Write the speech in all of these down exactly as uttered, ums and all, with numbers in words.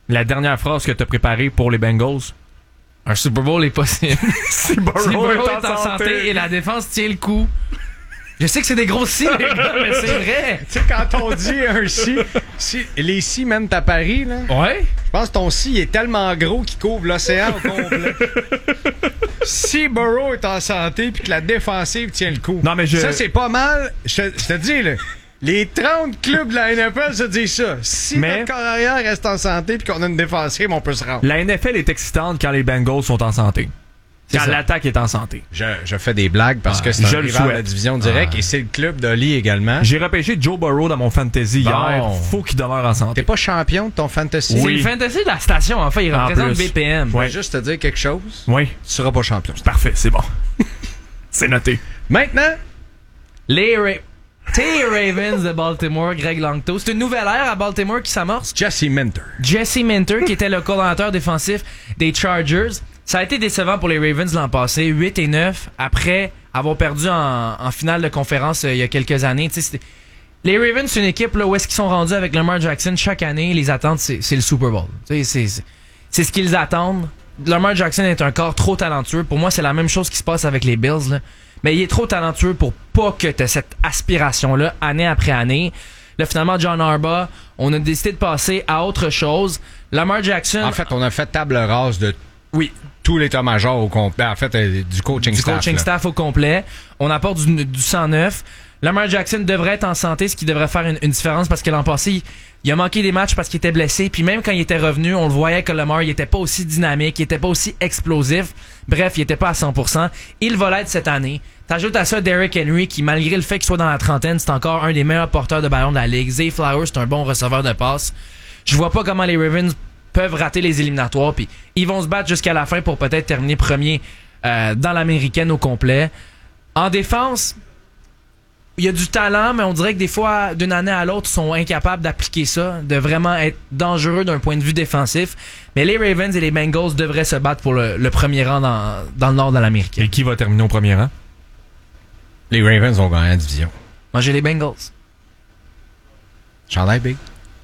La dernière phrase que t'as préparée pour les Bengals. Un Super Bowl est possible. Si Burrow, si Burrow est en santé. santé et la défense tient le coup. Je sais que c'est des gros si, les gars, mais c'est vrai. Tu sais, quand on dit un si, si les si mènent à Paris, là. Ouais. Je pense que ton si est tellement gros qu'il couvre l'océan au complet. Si Burrow est en santé puis que la défensive tient le coup. Non, mais je... Ça, c'est pas mal. Je, je te dis, là. Les trente clubs de la N F L se disent ça. Si mais... notre corps arrière reste en santé puis qu'on a une défensive, on peut se rendre. La N F L est excitante quand les Bengals sont en santé. C'est quand ça. l'attaque est en santé. Je, je fais des blagues parce Ah, que c'est un je le rival de la souhaite. division directe Ah. et c'est le club d'Oli également. J'ai repêché Joe Burrow dans mon fantasy Bon. hier. Faut qu'il demeure en santé. T'es pas champion de ton fantasy? C'est Oui. le fantasy de la station, en fait. Il En représente plus. B P M. Je vais Ouais. juste te dire quelque chose. Oui. Tu seras pas champion. Parfait, c'est bon. C'est noté. Maintenant, Les Ra- T'es Ravens de Baltimore, Greg Langto. C'est une nouvelle ère à Baltimore qui s'amorce. Jesse Minter. Jesse Minter, qui était le coordonnateur défensif des Chargers. Ça a été décevant pour les Ravens l'an passé, huit et neuf, après avoir perdu en, en finale de conférence euh, il y a quelques années. Tu sais, c'était- les Ravens, c'est une équipe là, où est-ce qu'ils sont rendus avec Lamar Jackson chaque année. Les attentes, c'est, c'est le Super Bowl. Tu sais, c'est, c'est, c'est ce qu'ils attendent. Lamar Jackson est un corps trop talentueux. Pour moi, c'est la même chose qui se passe avec les Bills, là. Mais il est trop talentueux pour pas que tu aies cette aspiration-là, année après année. Là, finalement, John Harbaugh, on a décidé de passer à autre chose. Lamar Jackson... En fait, on a fait table rase de oui, tout l'état-major au complet. En fait, euh, du coaching du staff. coaching là. staff au complet. On apporte du, du sang neuf. Lamar Jackson devrait être en santé, ce qui devrait faire une, une différence parce que l'an passé, il, il a manqué des matchs parce qu'il était blessé. Puis même quand il était revenu, on le voyait que Lamar, il était pas aussi dynamique, il était pas aussi explosif. Bref, il était pas à cent pour cent. Il va l'être cette année. T'ajoutes à ça Derrick Henry, qui malgré le fait qu'il soit dans la trentaine, c'est encore un des meilleurs porteurs de ballon de la ligue. Zay Flowers, c'est un bon receveur de passe. Je vois pas comment les Ravens peuvent rater les éliminatoires. Puis ils vont se battre jusqu'à la fin pour peut-être terminer premier euh, dans l'américaine au complet. En défense, il y a du talent, mais on dirait que des fois, d'une année à l'autre, ils sont incapables d'appliquer ça, de vraiment être dangereux d'un point de vue défensif. Mais les Ravens et les Bengals devraient se battre pour le, le premier rang dans, dans le nord de l'Amérique. Et qui va terminer au premier rang? Les Ravens vont gagner la division. Moi, j'ai les Bengals. Chandail big.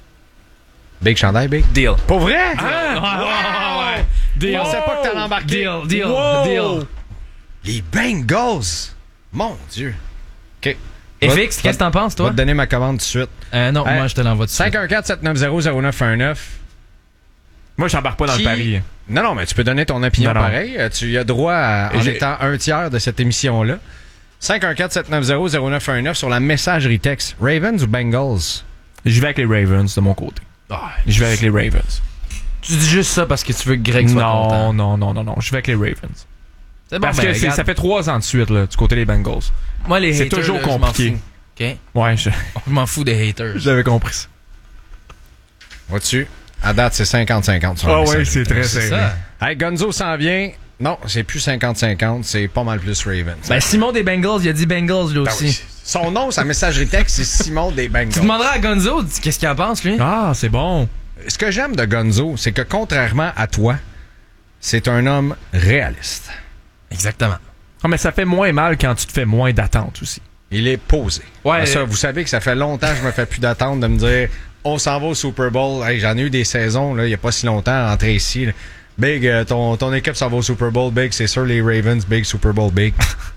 Big chandail big. Deal. Pour vrai? Ah, ouais, ouais. Je pensais pas que t'allais embarquer. Deal, deal, Wow! deal. Les Bengals. Mon Dieu. OK. Et Va- Fix, qu'est-ce que t'en penses, Je vais toi? te donner ma commande tout de suite. Euh, non, Hey, moi, je te l'envoie tout de suite. cinq un quatre sept neuf zéro zéro neuf un neuf. Moi, j'embarque pas dans Qui- le pari. Non, non, mais tu peux donner ton opinion Non, non. pareil. Euh, Tu y as droit à- en J'ai- étant un tiers de cette émission-là. cinq un quatre sept neuf zéro zéro neuf un neuf sur la messagerie texte. Ravens ou Bengals? Je vais avec les Ravens de mon côté. Ah, Je vais avec les Ravens. tu dis juste ça parce que tu veux que Greg soit Non, content. non, non, non, non. Je vais avec les Ravens. C'est bon, Parce ben, que c'est- regarde. ça fait trois ans de suite, là, du côté des Bengals. Moi, les c'est haters, toujours là, je m'en compliqué. fous. OK? Ouais, je- Je m'en fous des haters. j'avais compris ça. Vois-tu? À date, c'est cinquante cinquante. sur la Ah ouais, messagerie c'est très texte. C'est serré. ça. Hey, Gonzo s'en vient. Non, c'est plus cinquante cinquante, c'est pas mal plus Ravens. Ben, Simon des Bengals, il a dit Bengals, lui Ben aussi. oui. Son nom, sa messagerie texte, c'est Simon des Bengals. Tu demanderas à Gonzo qu'est-ce qu'il en pense, lui. Ah, c'est bon. Ce que j'aime de Gonzo, c'est que contrairement à toi, c'est un homme réaliste. Exactement. Ah, mais ça fait moins mal quand tu te fais moins d'attente aussi. Il est posé. Ouais. Ah, ça, vous savez que ça fait longtemps que je me fais plus d'attente de me dire on s'en va au Super Bowl. Hey, j'en ai eu des saisons, là, il n'y a pas si longtemps, à entrer ici. Là. Big, euh, ton, ton équipe s'en va au Super Bowl. Big, c'est sûr, les Ravens. Big, Super Bowl, big.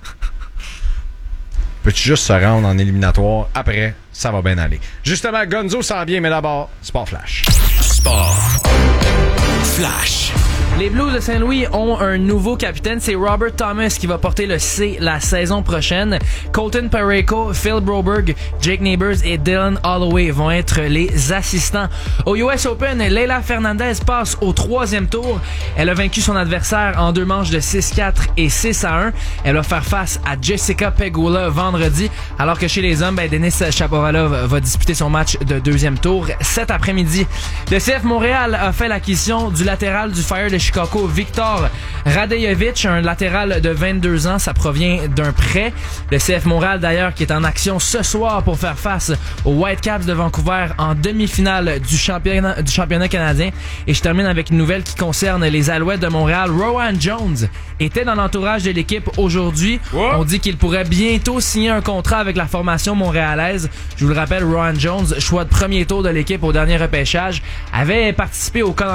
Peux-tu juste se rendre en éliminatoire? Après, ça va bien aller. Justement, Gonzo s'en vient, mais d'abord, Sport Flash. Sport Flash. Les Blues de Saint-Louis ont un nouveau capitaine, c'est Robert Thomas qui va porter le C la saison prochaine. Colton Parayko, Phil Broberg, Jake Neighbors et Dylan Holloway vont être les assistants. Au U S Open, Leila Fernandez passe au troisième tour. Elle a vaincu son adversaire en deux manches de six quatre et six à un. Elle va faire face à Jessica Pegula vendredi, alors que chez les hommes, ben, Denis Shapovalov va disputer son match de deuxième tour cet après-midi. Le C F Montréal a fait l'acquisition du latéral du Fire de Chicago, Victor Radejevic, un latéral de vingt-deux ans. Ça provient d'un prêt. Le C F Montréal, d'ailleurs, qui est en action ce soir pour faire face aux Whitecaps de Vancouver en demi-finale du championnat, du championnat canadien. Et je termine avec une nouvelle qui concerne les Alouettes de Montréal. Rowan Jones était dans l'entourage de l'équipe aujourd'hui. On dit qu'il pourrait bientôt signer un contrat avec la formation montréalaise. Je vous le rappelle, Rowan Jones, choix de premier tour de l'équipe au dernier repêchage, avait participé au camp